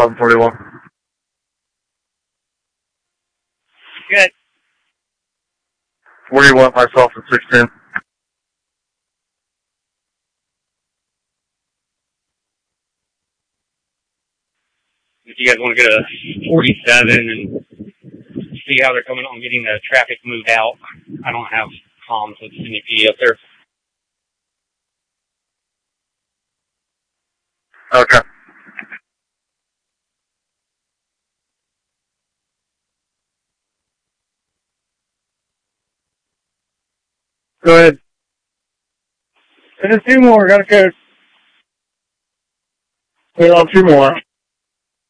1141. Good. Where do you want myself at 610? If you guys want to go to 47 and see how they're coming on getting the traffic moved out, I don't have comms with CNP up there. Okay. Go ahead. There's 2 more. Got a code. Wait on 2 more.